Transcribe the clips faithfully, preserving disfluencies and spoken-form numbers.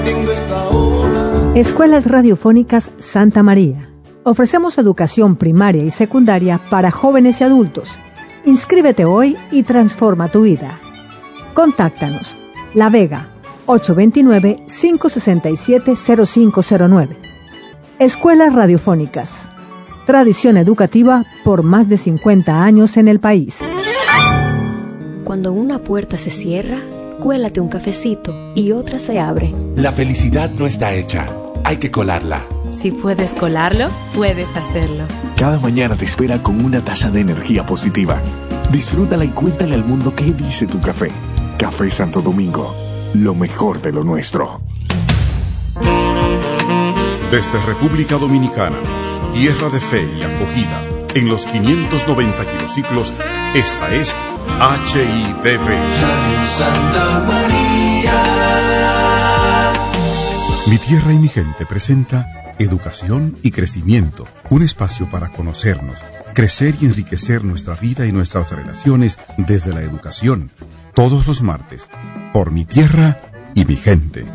sintiendo esta ola. Escuelas Radiofónicas Santa María. Ofrecemos educación primaria y secundaria para jóvenes y adultos. Inscríbete hoy y transforma tu vida. Contáctanos. La Vega, ocho dos nueve, cinco seis siete, cero cinco cero nueve. Escuelas Radiofónicas. Tradición educativa por más de cincuenta años en el país. Cuando una puerta se cierra, cuélate un cafecito y otra se abre. La felicidad no está hecha, hay que colarla. Si puedes colarlo, puedes hacerlo. Cada mañana te espera con una taza de energía positiva. Disfrútala y cuéntale al mundo qué dice tu café. Café Santo Domingo, lo mejor de lo nuestro. Desde República Dominicana, tierra de fe y acogida, en los quinientos noventa kilociclos, esta es H I D V. Radio Santa María. Mi tierra y mi gente presenta Educación y Crecimiento, un espacio para conocernos, crecer y enriquecer nuestra vida y nuestras relaciones desde la educación, todos los martes, por mi tierra y mi gente.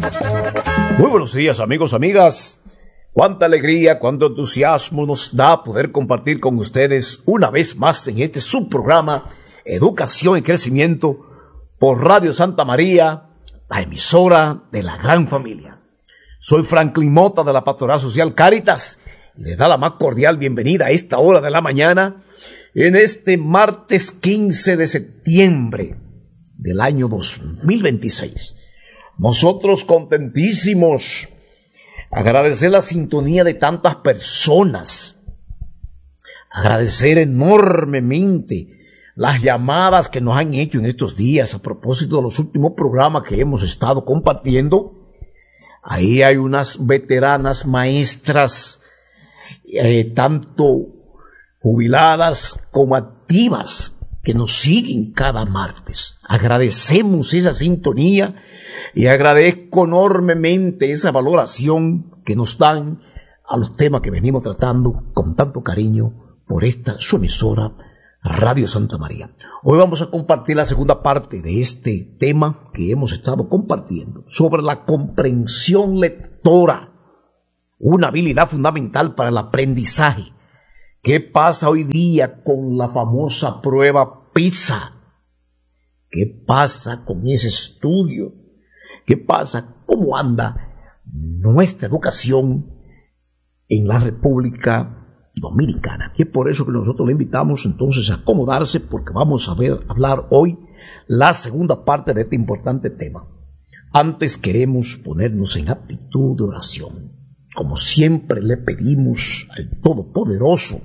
Muy buenos días, amigos, amigas. Cuánta alegría, cuánto entusiasmo nos da poder compartir con ustedes una vez más en este subprograma Educación y Crecimiento por Radio Santa María, la emisora de la gran familia. Soy Franklin Mota de la Pastoral Social Cáritas y le da la más cordial bienvenida a esta hora de la mañana en este martes quince de septiembre del año dos mil veintiséis. Nosotros contentísimos, agradecer la sintonía de tantas personas, agradecer enormemente las llamadas que nos han hecho en estos días a propósito de los últimos programas que hemos estado compartiendo. Ahí hay unas veteranas maestras, eh, tanto jubiladas como activas, que nos siguen cada martes. Agradecemos esa sintonía y agradezco enormemente esa valoración que nos dan a los temas que venimos tratando con tanto cariño por esta su emisora Radio Santa María. Hoy vamos a compartir la segunda parte de este tema que hemos estado compartiendo sobre la comprensión lectora, una habilidad fundamental para el aprendizaje. ¿Qué pasa hoy día con la famosa prueba PISA? ¿Qué pasa con ese estudio? ¿Qué pasa? ¿Cómo anda nuestra educación en la República Dominicana? Y es por eso que nosotros le invitamos entonces a acomodarse, porque vamos a ver, hablar hoy la segunda parte de este importante tema. Antes queremos ponernos en actitud de oración. Como siempre le pedimos al Todopoderoso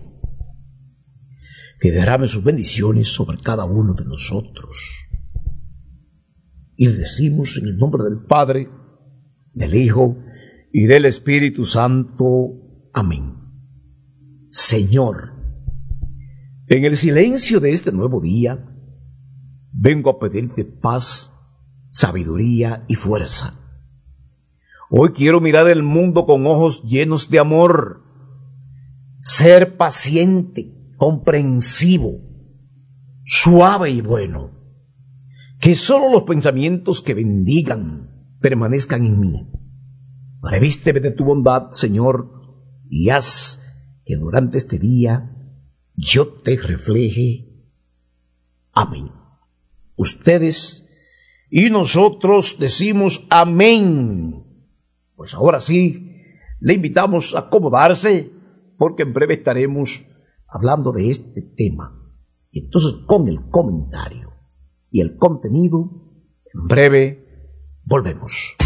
que derrame sus bendiciones sobre cada uno de nosotros. Y le decimos en el nombre del Padre, del Hijo y del Espíritu Santo. Amén. Señor, en el silencio de este nuevo día, vengo a pedirte paz, sabiduría y fuerza. Hoy quiero mirar el mundo con ojos llenos de amor, ser paciente, comprensivo, suave y bueno. Que solo los pensamientos que bendigan permanezcan en mí. Revísteme de tu bondad, Señor, y haz que durante este día yo te refleje. Amén. Ustedes y nosotros decimos amén. Pues ahora sí, le invitamos a acomodarse, porque en breve estaremos hablando de este tema. Y entonces, con el comentario y el contenido, en breve volvemos.